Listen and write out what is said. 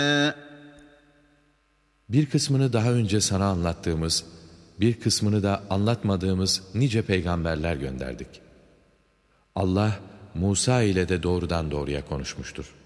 Bir kısmını daha önce sana anlattığımız, bir kısmını da anlatmadığımız nice peygamberler gönderdik. Allah, Musa ile de doğrudan doğruya konuşmuştur.